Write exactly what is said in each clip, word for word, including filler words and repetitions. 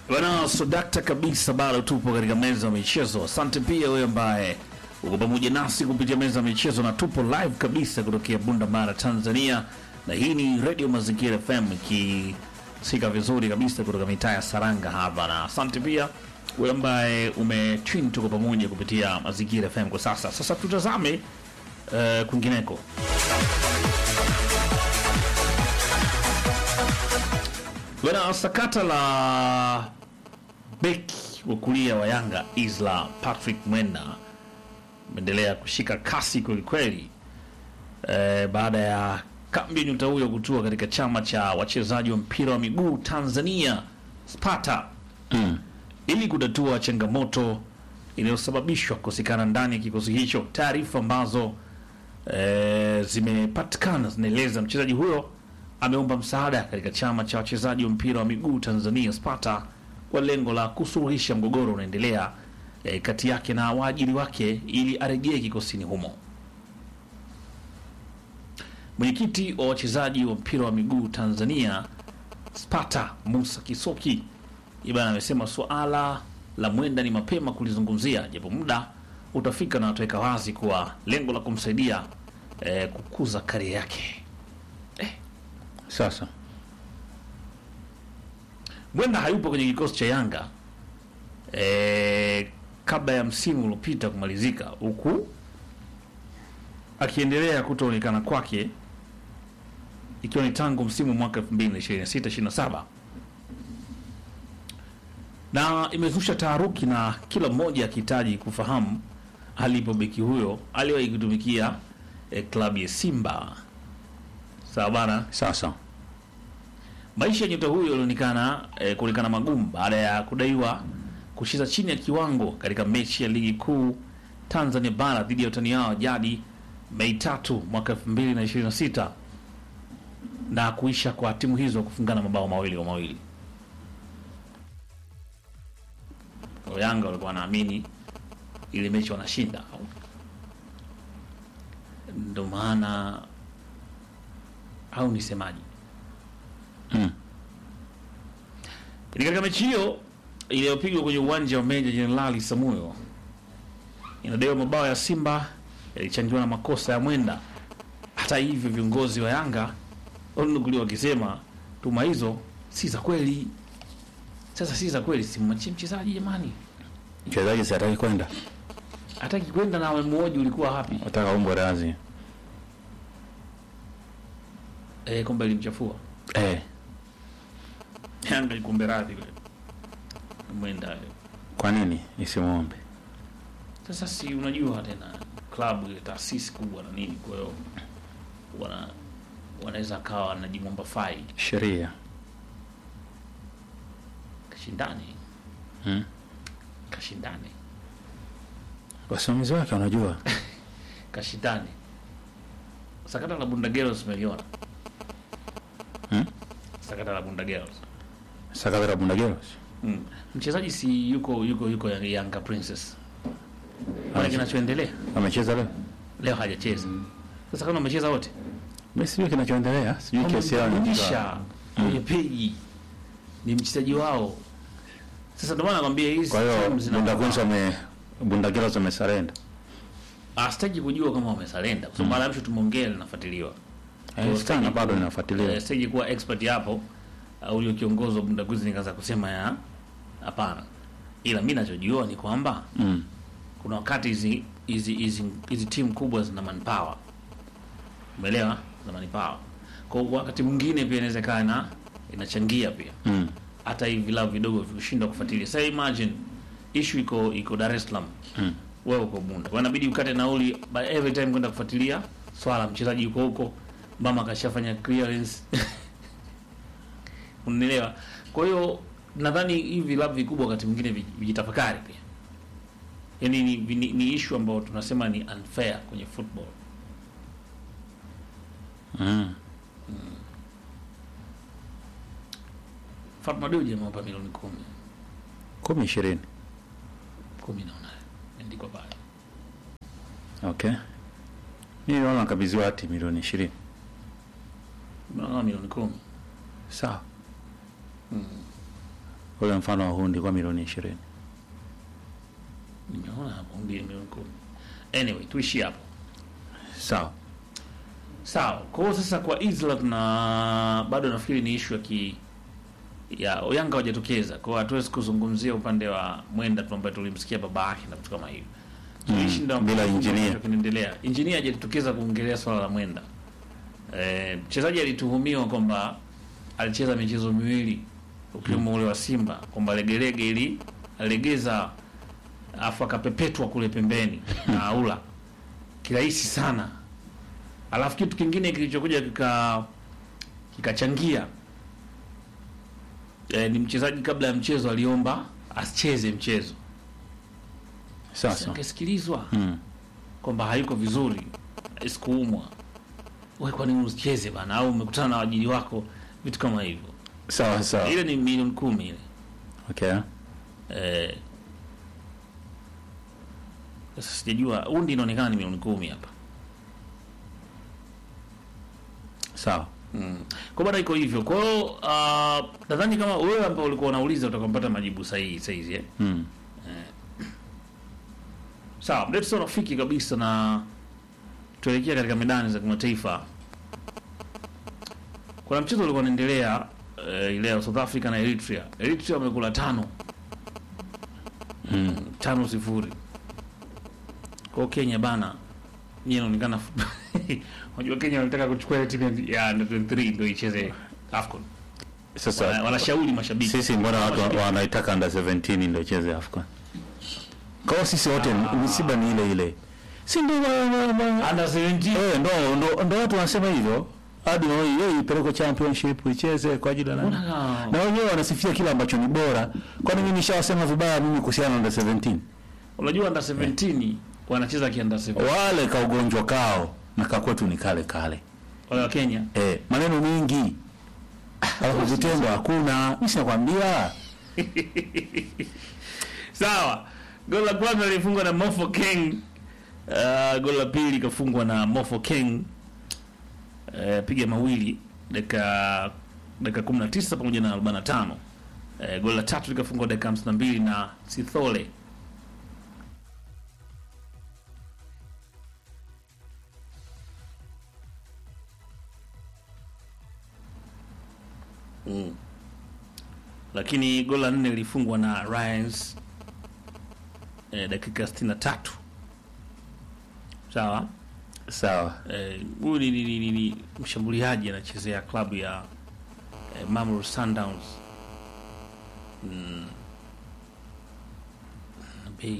Bwana sodakta kabisa, bado tupo katika meza ya michezo. Asante pia wewe ambaye uko pamoja nasi kupitia meza ya michezo, na tupo live kabisa kutokea Bunda Mara, Tanzania, na hii ni Radio Mazingira F M ikisika vizuri kabisa kutoka mitaa ya Saranga hapa. Na asante pia wewe ambaye umetune, tuko pamoja kupitia Mazingira F M kwa sasa. Sasa tutazame uh, kwingineko. Bwana, sakata la beki wa kulia wa Yanga Isla Patrick Mwenda umeendelea kushika kasi kweli kweli, e, baada ya kambi nyota huyo kutua katika chama cha wachezaji wa mpira wa miguu Tanzania Sparta mm. ili kutatua changamoto inayosababishwa kukosekana ndani ya kikosi hicho. Taarifa ambazo e, zimepatikana zinaeleza mchezaji huyo ameomba msaada katika chama cha wachezaji wa mpira wa miguu Tanzania Sparta kwa lengo la kusuluhisha mgogoro unaendelea e, kati yake na waajiri wake ili arejee kikosini humo. Mwenyekiti wa wachezaji wa mpira wa miguu Tanzania Sparta Musa Kisoki ibana amesema suala la Mwenda ni mapema kulizungumzia, japo muda utafika na ataweka wazi kwa lengo la kumsaidia e, kukuza karia yake. Sasa Mwenda hayupo kwenye kikosi cha Yanga e, kabla ya msimu uliopita kumalizika, huku akiendelea kutoonekana kwake ikiwa ni tangu msimu mwaka elfu mbili ishirini na sita ishirini na saba, na imezusha taharuki na kila mmoja akihitaji kufahamu alipo beki huyo aliwahi kutumikia e, klabu ya Simba. Sawa bana. sasa Maisha ya nyota huyo yalionekana eh, kuonekana magumu baada ya kudaiwa kucheza chini ya kiwango katika mechi ya ligi kuu Tanzania bara dhidi ya utani wao jadi Mei tatu mwaka elfu mbili na ishirini na sita na kuisha kwa timu hizo kufungana mabao mawili kwa mawili. Yanga walikuwa wanaamini ile mechi wanashinda, ndio maana au nisemaje? mm. Ni katika mechi hiyo iliyopigwa kwenye uwanja wa Meja Jenerali Samuyo, inadaiwa mabao ya Simba yalichangiwa na makosa ya Mwenda. Hata hivyo viongozi wa Yanga wananukuliwa wakisema tuma hizo si za kweli. Sasa si za kweli, si mchezaji jamani, mchezaji si hataki kwenda, hataki kwenda na mmoja ulikuwa hapi, nataka umbo razi eh, kombe limchafua eh Yanga ikombe radhi yule Mwenda. Kwa nini isimuombe? Sasa si unajua tena klabu ile taasisi kubwa na nini, kwa hiyo wana wanaweza kawa wanajimomba fai sheria kashindani hmm? kashindani wasimamizi wake wanajua kashindani. Sakata la Bundageros umeliona? hmm? Sakata la Bundageros sakata la Bundageros mm. Mchezaji si yuko yuko yuko Yanga Princess, wala kinachoendelea amecheza leo leo hajacheza. Sasa kama amecheza wote, mimi sijui kinachoendelea, sijui kesi yao inaisha kwenye peji ni mchezaji wao. Sasa ndio maana nakwambia hizi, kwa hiyo Bundageros ame Bundageros amesurrender. Astaki kujua kama wamesurrender kwa sababu mara mwisho tumeongea linafuatiliwa. Eh, sana bado ninafuatilia. Eh, sije kuwa expert hapo au yule kiongozi wa Bundageros nikaanza kusema ya hapana. Ila mimi ninachojua ni kwamba mm. kuna wakati hizi hizi hizi hizi timu kubwa zina manpower. Umeelewa? Zina manpower. Kwa wakati mwingine pia inawezekana inachangia pia. Mm. Hata hivi vilabu vidogo vikishindwa kufuatilia. Sasa imagine issue iko iko Dar es Salaam. Mm. Wewe uko Bunda. Kwa inabidi ukate nauli by every time kwenda kufuatilia swala mchezaji yuko huko, mama kashafanya clearance. Unielewa? Kwa hiyo nadhani hivi vilabu vikubwa wakati mwingine vijitafakari pia. Yaani ni, ni, ni issue ambayo tunasema ni unfair kwenye football. Mm. Mm. Fatma Dewji amempa milioni kumi. kumi ishirini. kumi naona. Ndiko pale. Okay. Mimi naona nakabidhiwa hati milioni ishirini. Naona milioni kumi. Sawa. Mm. ule mfano wa hundi kwa milioni ishirini. Nimeona hapo milioni kumi. Anyway, tuishi hapo. Sawa. Sawa. Kwa hiyo sasa kwa Isla tuna bado nafikiri ni issue ya ki ya Yanga hawajatokeza. Kwa hiyo hatuwezi kuzungumzia upande wa Mwenda tu ambaye tulimsikia baba yake na vitu kama hivyo. Tuishi ndio bila engineer kinaendelea. Engineer hajatokeza kuongelea swala la Mwenda. Eh, mchezaji alituhumiwa kwamba alicheza michezo miwili ukiwemo ule wa Simba kwamba legelege ili alegeza afu akapepetwa kule pembeni na aula kirahisi sana. Alafu kitu kingine kilichokuja kika kikachangia e, ni mchezaji kabla ya mchezo aliomba asicheze mchezo. Sasa Angesikilizwa mm. kwamba hayuko vizuri, isikuumwa. Wewe kwa nini usicheze bana, au umekutana na wajili wako, vitu kama hivyo. Sawa sawa. Ile ni milioni kumi ile. Okay. Eh. Sasa sijajua undi inaonekana ni milioni kumi hapa. Sawa. Mm. Kwa bado iko hivyo. Kwa hiyo uh, nadhani kama wewe ambao ulikuwa unauliza utakompata majibu sahihi saizi eh. Mm. Sawa, let's sort rafiki kabisa na tuelekea katika medani za kimataifa. Kuna mchezo ulikuwa unaendelea uh, ile ya South Africa na Eritrea. Eritrea wamekula tano. Mm. Tano sifuri. Kwa Kenya bana, yeye inaonekana unajua Kenya wanataka kuchukua ile timu ya under twenty-three ndio icheze AFCON. Sasa Wana- wanashauri mashabiki. sisi mbona watu wanaitaka under seventeen ndio icheze AFCON? Kwa hiyo sisi wote Ah. misiba ni ile ile. Si ndio wa- wa- wa- Under seventeen. eh ndo ndo ndo watu wanasema hivyo. Hadi wao yeye ipeleke championship icheze kwa ajili ya nani? Mbona- Na wenyewe wanasifia kila ambacho ni bora. Kwani mimi nishawasema vibaya mimi kuhusiana na under seventeen? Unajua under seventeen wanacheza ki under seventeen. Wale ka ugonjwa kao na ka kwetu ni kale kale. Wale wa Kenya. Eh, maneno mengi. Alafu vitendo hakuna. Mimi sinakwambia. Sawa. Goli la kwanza lilifungwa na Mofo King. Uh, goli la pili kafungwa na Mofo King. Uh, piga mawili dakika dakika kumi na tisa pamoja na arobaini na tano. Uh, goli la tatu likafungwa dakika hamsini na mbili na Sithole. Mm. Lakini goli la nne lilifungwa na Ryans eh, dakika sitini na tatu. Sawa. Sawa. Eh, huyu ni, ni, ni, ni, ni mshambuliaji anachezea klabu ya eh, Mamelodi Sundowns. Mm. Bei.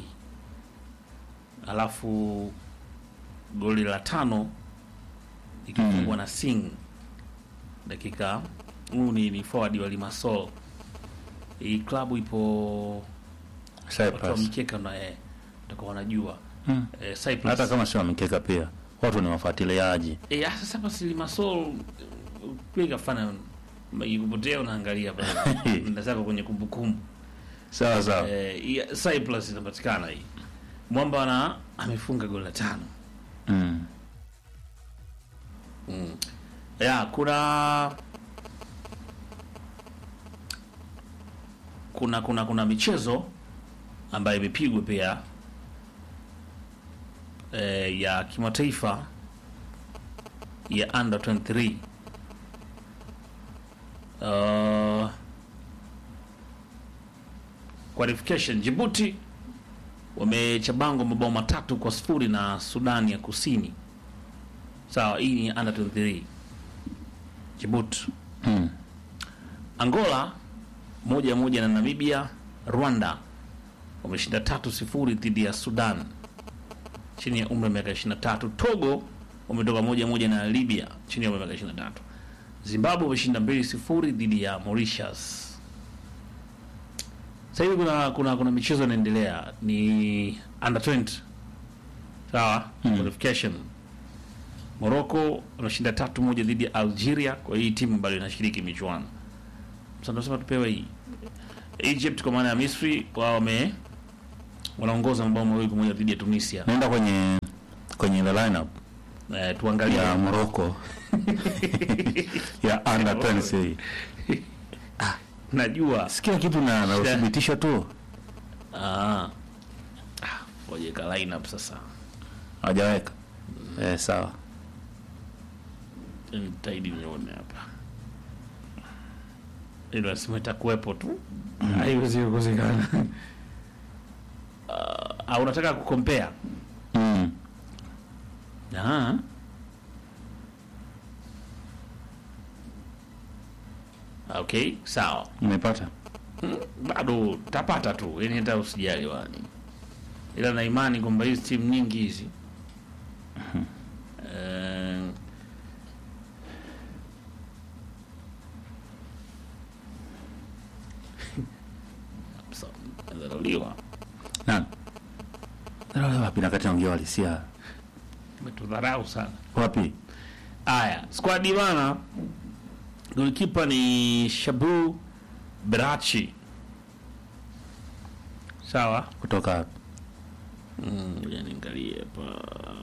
Alafu goli la tano ikifungwa Mm. na Singh dakika, huyu ni, ni forward wa Limassol. Hii klabu ipo watu wa Cyprus. mkeka na eh, utakuwa wanajua Mm. eh, Cyprus. Hata kama sio mikeka pia. Watu ni wafuatiliaji. Eh, sasa basi Limassol piga fana ikupotea unaangalia pale. Ndio zako kwenye kumbukumbu. Sawa sawa. Eh, ya- Cyprus inapatikana hii. Mwamba ana amefunga goli la tano. Mm. Mm. Ya, kuna kuna kuna kuna michezo ambayo imepigwa pia eh, ya kimataifa ya under twenty-three. Uh, qualification Djibouti wamechabangwa mabao matatu kwa sifuri na Sudani ya Kusini. Sawa, hii ni under twenty-three. Djibouti. Mm. Angola moja moja na Namibia. Rwanda wameshinda tatu sifuri dhidi ya Sudan chini ya umri wa miaka ishirini na tatu. Togo wametoka moja moja na Libya chini ya umri wa miaka ishirini na tatu. Zimbabwe wameshinda mbili sifuri dhidi ya Mauritius. Sasa hivi kuna kuna kuna michezo inaendelea ni under twenty. Sawa, Mm. qualification. Morocco wameshinda tatu moja dhidi ya Algeria, kwa hii timu bado inashiriki michuano. Sasa tunasema tupewe hii. Egypt kwa maana ya Misri wao wame wanaongoza mabao mawili kwa moja dhidi ya Tunisia. Naenda kwenye kwenye the lineup Eh, tuangalie ya Morocco ya under twenty. najua Si kila kitu na na Shida. uthibitisho tu. ah ah ngoja ka line up sasa Hawajaweka. Eh, sawa. nitaidi nione hapa ile nasema itakuwepo tu haiwezi kukosekana uh, au unataka kukompea Mm. ah okay sawa Umepata? bado tapata tu yani hata usijali wani ila na imani kwamba hizi timu nyingi hizi eh, so, nadharauliwa Nani? Ndio wapi na kati naongea walisia. umetudharau sana. Wapi? Aya, squad bana, golikipa ni Shabu Berachi, sawa. Kutoka wapi? Mm, ngoja niangalie hapa.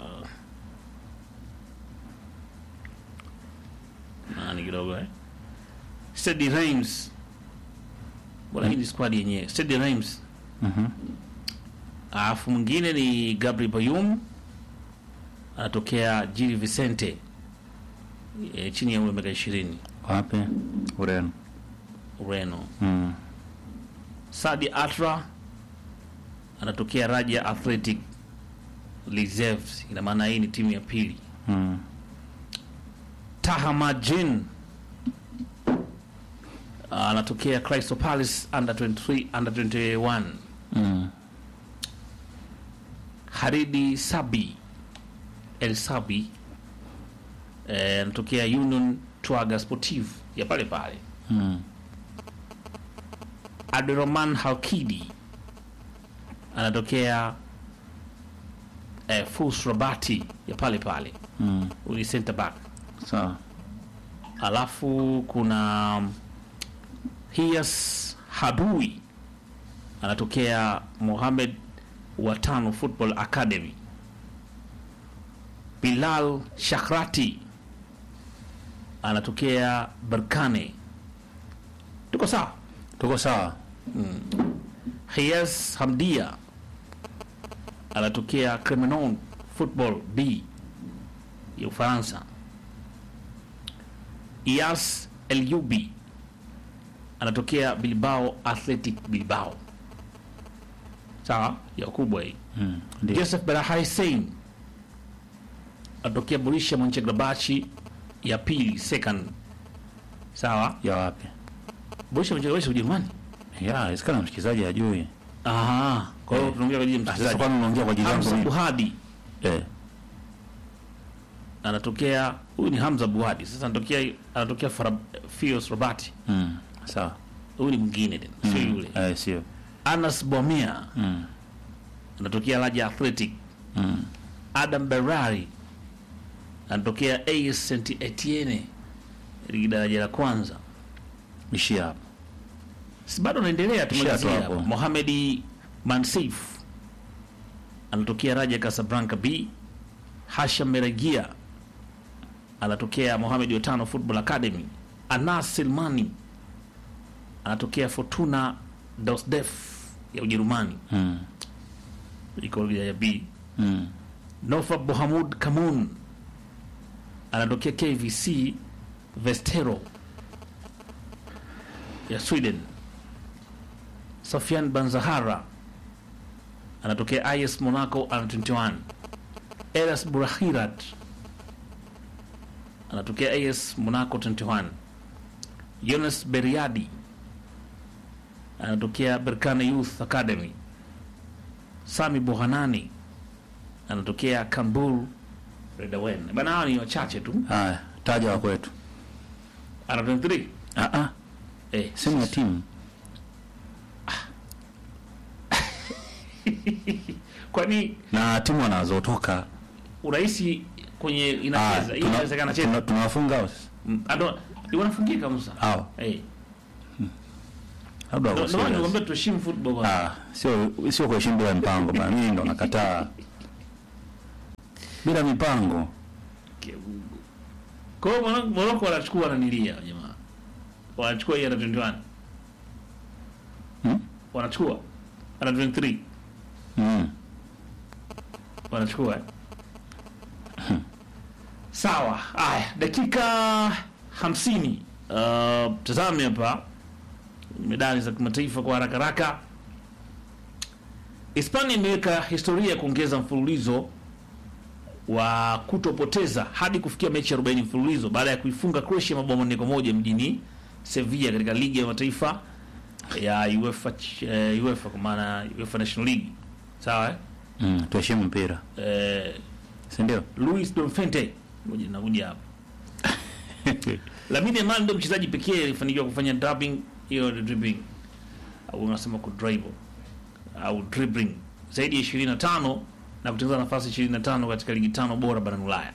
Nani kidogo eh? Steady Reims. Bora hii ni squad yenyewe. Steady Reims. Mhm. Alafu mwingine ni Gabriel Bayum, anatokea Gil Vicente, e, chini ya umri wa miaka ishirini, Wapi? Ureno. Ureno. Mm. Sadi Atra anatokea Raja Athletic Reserves, ina maana hii ni timu ya pili. Mm. Taha Majin anatokea Crystal Palace under twenty-three under twenty-one. Mm. Haridi Sabi El Sabi eh, anatokea Union Twaga Sportive ya pale pale. Mm. Abdurrahman Halkidi anatokea eh, Fus Rabati ya pale pale. Mm. Huyu ni center back. Sawa. Alafu kuna um, Hias Habui anatokea Mohamed Watano Football Academy. Bilal Shakrati anatokea Berkane. Tuko sawa? Tuko sawa. Hias Hamdia anatokea Cremenon Football B ya Ufaransa. Iyas Elyubi anatokea Bilbao Athletic Bilbao, sawa, ya kubwa hii. Mm. Ndio. Joseph Berahai Sein anatokea Borussia Mönchengladbach ya pili second, sawa. Ya wapi? Borussia Mönchengladbach Ujerumani. Ya, isikana msikizaji ajui. Aha, kwa hiyo Eh. tunaongea kwa ajili ya Sasa mchezaji. kwani unaongea kwa ajili yangu Hamza mimi? Buhadi Eh. anatokea, huyu ni Hamza Buhadi, sasa anatokea anatokea Farab, Fios Robati. Mm. Sawa. Huyu ni mwingine tena, sio Mm. yule. Eh, sio. Anas Bomia Mm. anatokea Raja Athletic. Mm. Adam Berari anatokea A S Saint Etienne, ligi daraja la kwanza. Ishia hapo. Si bado naendelea, tumalizia Ishia tu hapa. hapo. Mohamed Mansif anatokea Raja Casablanca B. Hasham Meragia anatokea Mohamed Watano Football Academy. Anas Silmani anatokea Fortuna Dusseldorf ya Ujerumani, Mm. iko ligi ya B. Mm. Nofa Bohamud Kamun anatokea K V C Vestero ya Sweden. Sofian Banzahara anatokea I S Monaco under twenty-one. Eras Burahirat anatokea A S Monaco twenty-one. Jonas Beriadi anatokea Berkane Youth Academy. Sami Bohanani anatokea Kambul Redawen. Bana, hao ni wachache tu. Haya, taja wa kwetu. Under twenty-three. Ah ah, Eh, simu ya timu. kwani Na timu wanazotoka. urahisi kwenye inacheza, hii tuna- inawezekana tuna- cheza. tunawafunga au sisi? Mm, ado wanafungika Musa. Hao. Eh. Labda Ndio wako maana serious. nikwambia tuheshimu football bwana. Ah, sio sio kuheshimu bila mpango bana. Mimi ndo nakataa. Bila mipango. Kebugu. Kwa hiyo Morocco Morocco wanachukua na nilia jamaa. Wanachukua hii under twenty-one. wanachukua under twenty-three Mm. wanachukua eh? Sawa. Haya, dakika hamsini. Uh, tazame hapa medali za kimataifa kwa haraka haraka. Hispania imeweka historia ya kuongeza mfululizo wa kutopoteza hadi kufikia mechi arobaini mfululizo baada ya kuifunga Croatia mabao manne kwa moja mjini Sevilla katika ligi ya mataifa ya UEFA uh, UEFA kwa maana UEFA National League. Sawa eh? Mm, tuheshimu mpira. Eh, Si ndio? Luis Donfente moja nakuja hapa. Lamine Yamal ndio mchezaji pekee alifanikiwa kufanya dribbling hiyo dribbling au unasema ku dribble au dribbling zaidi ya ishirini na tano na kutengeneza nafasi ishirini na tano katika ligi tano bora barani Ulaya.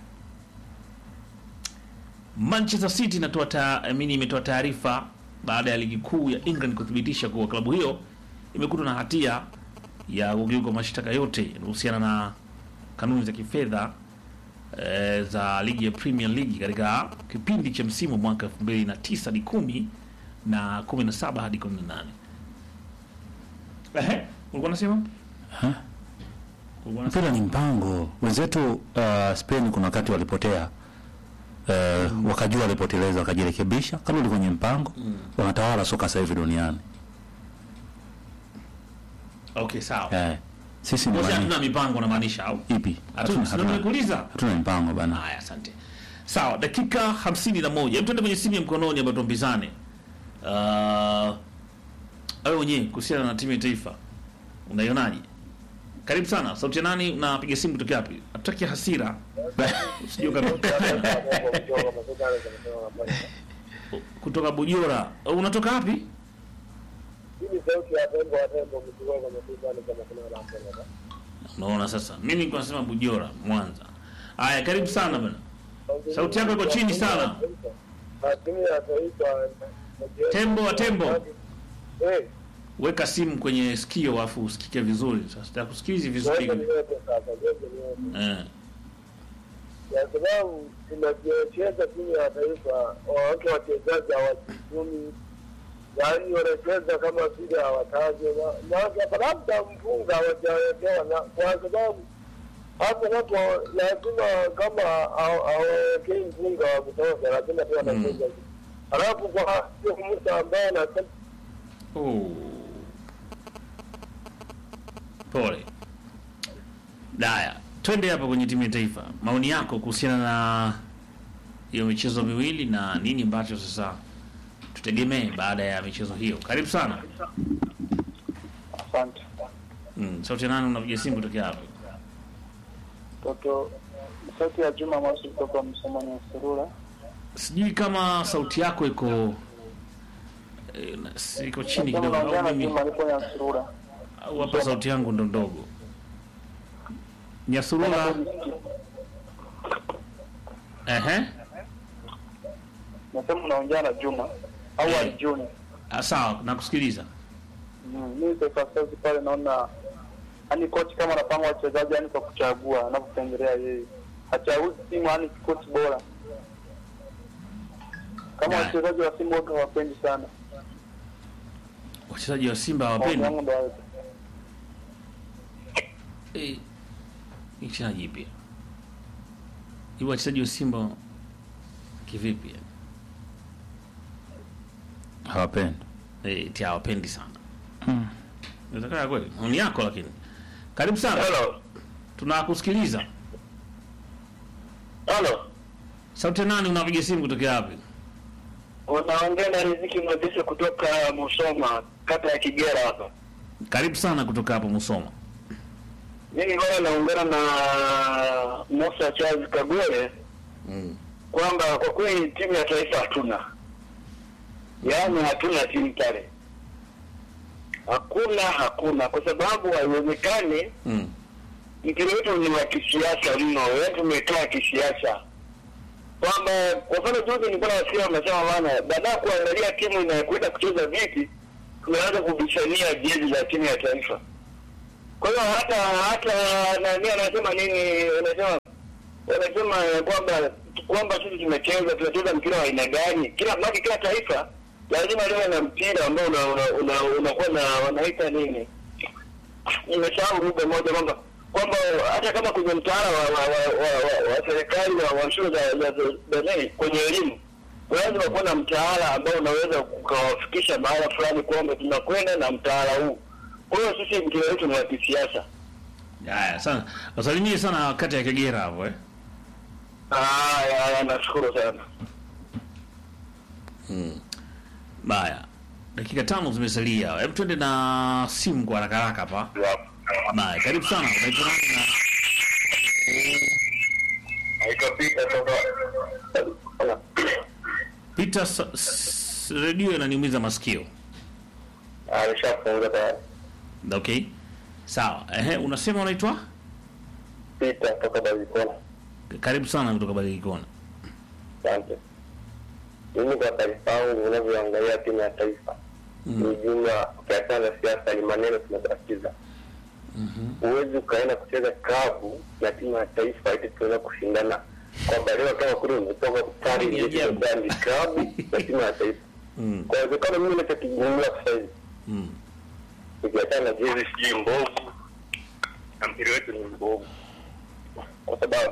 Manchester City inatoa taamini imetoa taarifa baada ya ligi kuu ya England kuthibitisha kuwa klabu hiyo imekutwa na hatia ya kukiuka mashtaka yote yanayohusiana na kanuni za kifedha e, za ligi ya Premier League katika kipindi cha msimu mwaka elfu mbili na tisa hadi kumi na kumi na saba hadi kumi na nane. Ehe, ulikuwa unasema? Ha? Ulikuwa unasema? Mpira ni mpango. Wenzetu uh, Spain kuna wakati walipotea. Uh, wakajua walipoteleza wakajirekebisha, karudi kwenye mpango. Mm. Wanatawala soka sasa hivi duniani. Okay, sawa. Eh. Sisi ni Sasa wani- hatuna mipango na maanisha au? ipi? Hatuna, sio nimekuuliza. Hatuna mpango bana. Haya, asante. Sawa, dakika hamsini na moja. Hebu tuende kwenye simu ya mkononi ambayo tumbizane. Uh, wewe mwenyewe kuhusiana na timu ya taifa. Unaionaje? Karibu sana. Sauti ya nani? Unapiga simu kutoka wapi? Hatutaki hasira. Usijue katoka. Kutoka Bujora. Unatoka wapi? Hii sauti ya tembo wa tembo mkiwa kama mtani kama kuna la. Unaona sasa. Mimi nilikuwa nasema Bujora, Mwanza. Haya, karibu sana bana. Sauti yako iko chini sana. Timu ya taifa Tembo wa tembo. eh Weka simu kwenye sikio afu usikike vizuri. Sasa sitakusikizi vizuri. ndio sasa ndio Eh. ya sababu tunacheza timu ya taifa wake wachezaji hawajitumi, yaani wanacheza kama vile hawataje na na labda mfunga hawajaelewa, na kwa sababu hata watu lazima kama hawawekei mfunga wa kutosha, lazima pia wanacheza. Alafu kwa hiyo mtu ambaye anasema Oh. Pole. Daya, twende hapa kwenye timu ya taifa. Maoni yako kuhusiana na hiyo michezo miwili na nini ambacho sasa tutegemee baada ya michezo hiyo. Karibu sana. asante. Mm, sauti ya nani unapiga simu kutoka hapa? Toto sauti ya Juma Mosi kutoka Msomoni wa Surura. Sijui kama sauti yako iko eh, na- iko chini kidogo au mimi Juma alipo ya Surura. au hapa sauti yangu ndo ndogo. Nyasurula. Ehe. Nasema unaongea na Juma au Eh. Arjuni. Ah, sawa, nakusikiliza. Mm, mimi kwa sasa pale naona yani coach kama anapanga wachezaji yani kwa kuchagua anapopendelea yeye. Hachagui timu yani coach bora. Kama Yeah. wachezaji wa Simba wote hawapendi sana. Wachezaji wa Simba Maoni hawapendi. yangu ndio hayo. Eh, ni mchezaji pia. Hiyo wachezaji wa Simba kivipi? Hawapendi. Eh, tia hawapendi sana. Mm. Inawezekana kweli. Maoni yako lakini. Karibu sana. Hello. Tunakusikiliza. Hello. Sauti ya nani unapiga simu kutoka wapi? Unaongea na Riziki Mwadisi kutoka Musoma, kata ya Kigera hapa. Karibu sana kutoka hapo Musoma. Mimi bwana naungana na Musa Charles Kagore Mm. kwamba kwa kweli timu ya taifa hatuna, yaani hatuna timu pale, hakuna hakuna, kwa sababu haiwezekani. Mm. Mpira wetu ni wa kisiasa mno, wetu umekaa kisiasa, kwamba kwa mfano juzi nilikuwa nasikia wamesema bwana, baada ya kuangalia timu inayokwenda kucheza vipi, tunaanza kubishania jezi za timu ya taifa. Kwa hiyo hata hata nani anasema nini, anasema wanasema kwamba kwamba sisi tumecheza tunacheza mpira wa aina gani, kila maki kila taifa lazima liwe na mpira ambao una una unakuwa na wanaita nini, nimesahau lugha moja kwamba kwamba hata kama kwenye mtaala wa wa wa, wa, wa serikali wa, wa shule za za kwenye elimu lazima kuwa na mtaala ambao unaweza kuwafikisha mahala fulani kwamba tunakwenda na mtaala huu. Kwa hiyo sisi mpira wetu ni wa kisiasa. Haya sana. Wasalimie sana wakati ya Kagera hapo eh. Ah, ya, ya nashukuru sana. Mm. Baya. Dakika tano zimesalia. Hebu twende na simu kwa haraka haraka hapa. Baya, karibu sana. Unaitwa nani na Haikapita toka. Peter, radio inaniumiza masikio. Ah, nishafunga tayari. Okay. Sawa. Ehe, unasema unaitwa? Peter toka Balikona. Karibu sana kutoka Balikona. Asante. Mimi kwa taarifa yangu unavyoangalia timu ya taifa. Ni jumla ukiachana siasa ni maneno tunatatiza. Mhm. Uwezi ukaenda kucheza klabu na timu ya taifa ili tuweze kushindana. Kwa balewa kama kule umetoka kutari ndio ndani klabu na timu ya taifa. Mm. Kwa hivyo kama mimi ninachokijumla sasa hivi. Mm. Ukiachana jezi si mbovu. Na mpira wetu ni mbovu. Kwa sababu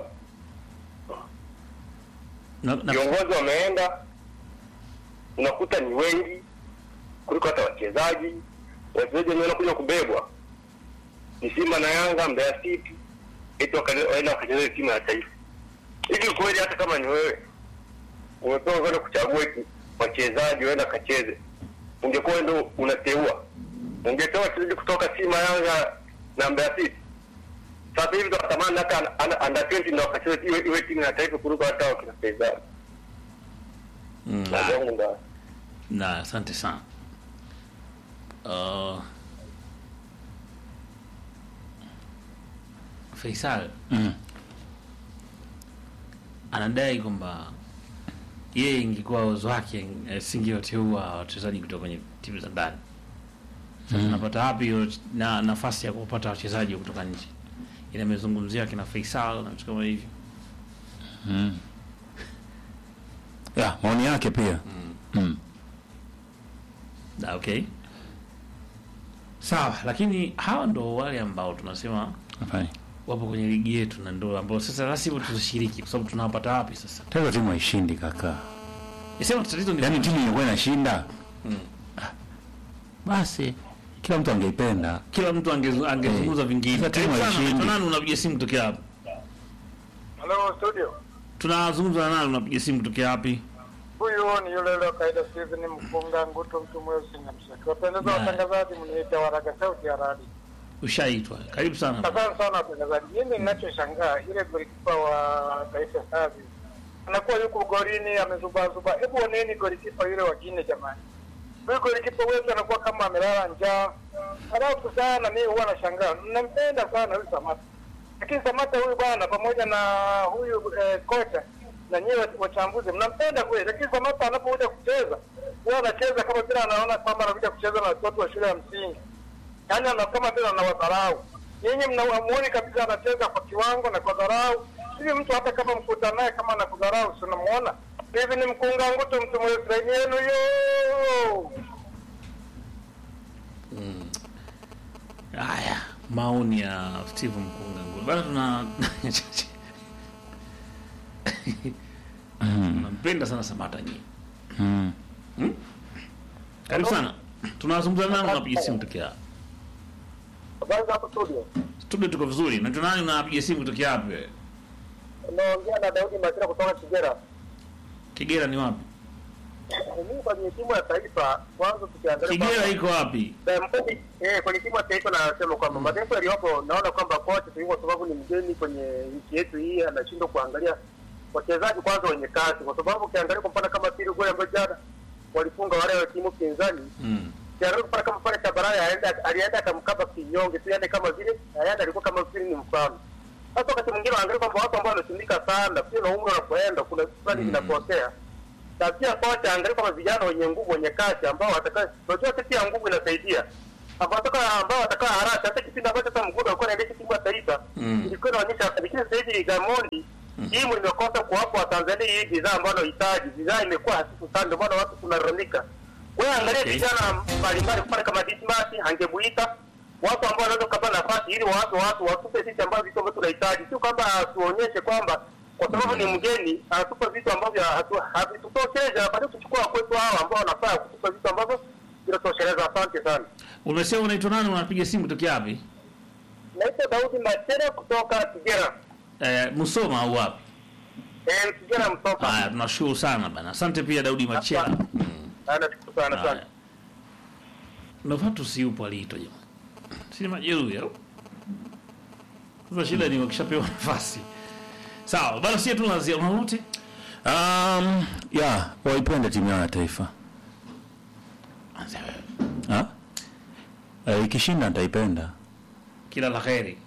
viongozi wameenda, unakuta ni wengi kuliko hata wachezaji. Wachezaji wenyewe wanakuja kubebwa ni Simba na Yanga, Mbeya City, eti wakaenda wakacheza timu ya taifa. Hivi kweli hata kama ni wewe umepewa kwenda kuchagua wachezaji waenda kacheze, ungekuwa ndio unateua, ungetoa wachezaji kutoka Simba, Yanga na Mbeya City. Sasa hivi tunatamani hata under twenty ndio wakacheze iwe iwe timu ya taifa kuliko hata wakina. Mm. Na asante sana. Uh, Faisal mm. anadai kwamba yeye ingekuwa uwezo wake singeoteua wachezaji kutoka kwenye timu za ndani. Sasa mm. napata wapi na nafasi ya kupata wachezaji kutoka nje? Ile amezungumzia kina Faisal na vitu kama hivyo. Mm. Ya, maoni yake pia. Mm. Mm. Da, okay. Sawa, lakini hawa ndo wale ambao tunasema Afai. wapo kwenye ligi yetu na ndo ambao sasa lazima tushiriki kwa sababu tunawapata wapi sasa? Tatizo timu haishindi kaka. Nisema tatizo ni yaani timu inakuwa inashinda. Mm. Basi kila mtu angeipenda, kila mtu angezungumza hey. vingine. Timu haishindi. Nani unapiga simu kutokea hapo? Hello studio. Tunazungumza na nani unapiga simu kutokea wapi? Huyu ni yule leo kaida Steven Mfunga Nguto mtu mweusi na mshaka. Wapendeza watangazaji mniita Waraga Sauti ya Radio. Ushaitwa. Karibu sana. Asante sana watangazaji. Mimi ninachoshangaa ile golikipa wa Taifa Stars anakuwa yuko golini amezuba zuba. Hebu oneni golikipa yule wa Guinea jamani. Huyu golikipa wetu anakuwa kama amelala njaa. Alafu sana mimi huwa nashangaa. Ninampenda sana huyu Samata. Lakini Samata huyu bwana pamoja na huyu eh, kocha na nyewe wachambuzi mnampenda kweli, lakini Samata anapokuja kucheza huwa anacheza kama vile anaona kwamba anakuja kucheza na watoto wa shule ya msingi. Yaani ana kama vile anawadharau. Nyinyi mnamuoni kabisa anacheza kwa kiwango na kwa dharau. Hivi mtu hata kama mkutana naye kama anakudharau si unamuona? Hivi ni Mkunga Nguto mtu mweusi yenu yo. Mm. Haya, maoni ya Steve Mkunga Nguto. Bado tuna nampenda sana Samata nyinyi. Mm. Hmm? Karibu sana. Tunazungumza nani unapiga simu tokea? Habari hapo studio. Studio tuko vizuri. Na tunani unapiga simu tokea wapi wewe? Naongea na Daudi Matira kutoka Kigera. Kigera ni wapi? Mimi kwa timu ya taifa kwanza tukiangalia Kigera iko wapi? Eh, kwenye timu ya taifa nasema kwamba mataifa yaliyopo naona kwamba kocha tu kwa sababu ni mgeni kwenye nchi yetu hii anashindwa kuangalia wachezaji kwanza wenye kasi, kwa sababu ukiangalia kwa mfano kama Pili Goli ambaye jana walifunga wale wa timu pinzani. Mm. Kiangalia kwa kama pale Tabaraya aenda alienda akamkaba kinyonge tu, yani kama vile aenda alikuwa kama vile ni mfano. Sasa wakati mwingine angalia kwamba watu ambao wanashindika sana pia na umri unapoenda kuna fulani vinapotea. Na pia kocha angalia kama vijana wenye nguvu wenye kasi ambao watakaye unajua pia nguvu inasaidia. Ambao ambao watakaa haraka hata kipindi ambacho hata mgudo alikuwa anaendesha timu ya taifa. Ilikuwa inaonyesha lakini sasa hivi Gamondi timu imekosa kuwapa wa Tanzania hii bidhaa ambayo inahitaji. Bidhaa imekuwa hafifu sana ndio maana watu tunalalamika. Wewe angalia Okay. vijana mbalimbali pale kama Dismas angebuita watu ambao wanaweza kupata nafasi ili watu watu watupe sisi ambao vitu ambavyo tunahitaji, sio kwamba tuonyeshe kwamba kwa sababu ni mgeni anatupa vitu ambavyo havitutosheleza, bado tuchukua kwetu hao ambao wanafaa kutupa vitu ambavyo vinatosheleza. Asante sana. Umesema unaitwa nani, unapiga simu kutoka wapi? Naitwa Daudi Machera kutoka Kigera. Eh, Musoma au wapi? Eh, Kigera Mtoka. Haya, tunashukuru sana bana. Asante pia Daudi Machera. Asante. Ana tukushukuru sana sana. Novatus yupo aliitwa jamaa. Si majeruhi au? Sasa shida ni wakishapewa nafasi. Sawa, bana sisi tunaanzia unaote. Um, ya waipende timu yao ya taifa. Anza wewe. Ha? Eh, ikishinda nitaipenda. Kila la kheri.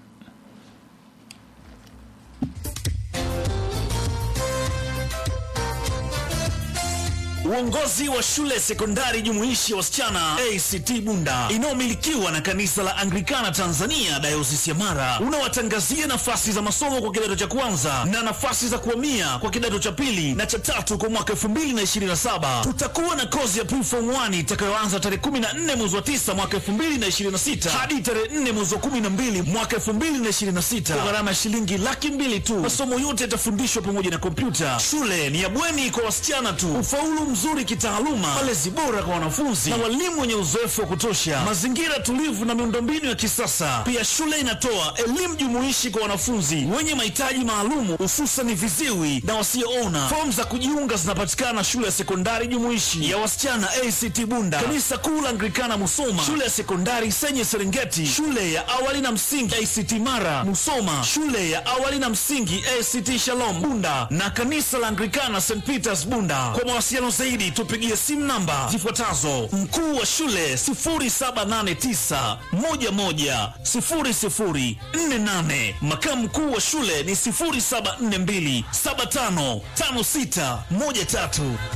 Uongozi wa shule sekondari jumuishi ya wasichana A C T Bunda inayomilikiwa na kanisa la Anglikana Tanzania Dayosisi ya Mara unawatangazia nafasi za masomo kwa kidato cha kwanza na nafasi za kuhamia kwa kidato cha pili na cha tatu kwa mwaka elfu mbili na ishirini na saba. Tutakuwa na kozi ya Preform moja itakayoanza tarehe kumi na nne mwezi wa tisa mwaka elfu mbili na ishirini na sita hadi tarehe nne mwezi wa kumi na mbili mwaka elfu mbili na ishirini na sita kwa gharama ya shilingi laki mbili tu. Masomo yote yatafundishwa pamoja na kompyuta. Shule ni ya bweni kwa wasichana tu. Ufaulu mzuri kitaaluma, malezi bora kwa wanafunzi na walimu wenye uzoefu wa kutosha, mazingira tulivu na miundombinu ya kisasa. Pia shule inatoa elimu jumuishi kwa wanafunzi wenye mahitaji maalumu, hususan viziwi na wasioona. Fomu za kujiunga zinapatikana shule ya sekondari jumuishi ya wasichana A C T Bunda, kanisa kuu la Anglikana Musoma, shule ya sekondari Senye Serengeti, shule ya awali na msingi A C T Mara Musoma, shule ya awali na msingi A C T Shalom Bunda na kanisa la Anglikana Saint Peters Bunda. Kwa mawasiliano zaidi tupigie simu namba zifuatazo: mkuu wa shule sifuri saba nane tisa moja moja sifuri sifuri nne nane, makamu mkuu wa shule ni sifuri saba nne mbili saba tano tano sita moja tatu.